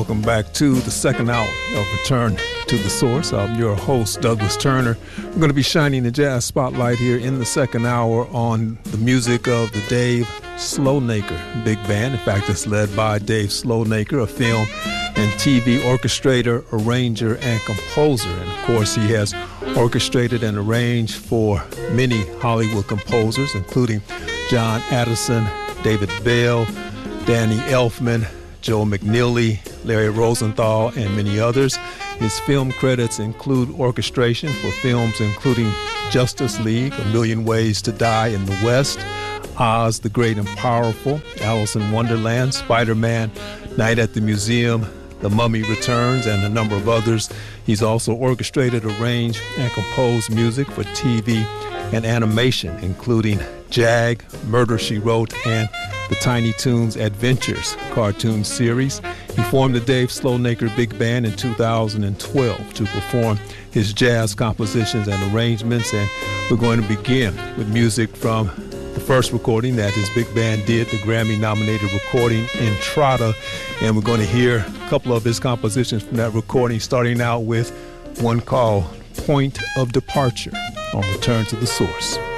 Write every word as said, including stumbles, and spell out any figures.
Welcome back to the second hour of Return to the Source. I'm your host, Douglas Turner. We're going to be shining the jazz spotlight here in the second hour on the music of the Dave Slownaker Big Band. In fact, it's led by Dave Slownaker, a film and T V orchestrator, arranger, and composer. And of course, he has orchestrated and arranged for many Hollywood composers, including John Addison, David Bell, Danny Elfman, Joe McNeely, Larry Rosenthal, and many others. His film credits include orchestration for films including Justice League, A Million Ways to Die in the West, Oz the Great and Powerful, Alice in Wonderland, Spider-Man, Night at the Museum, The Mummy Returns, and a number of others. He's also orchestrated, arranged, and composed music for T V and animation, including Jag, Murder, She Wrote, and the Tiny Toons Adventures cartoon series. He formed the Dave Slownaker Big Band in two thousand twelve to perform his jazz compositions and arrangements, and we're going to begin with music from the first recording that his big band did, the Grammy-nominated recording Entrada, and we're going to hear a couple of his compositions from that recording, starting out with one called Point of Departure on Return to the Source.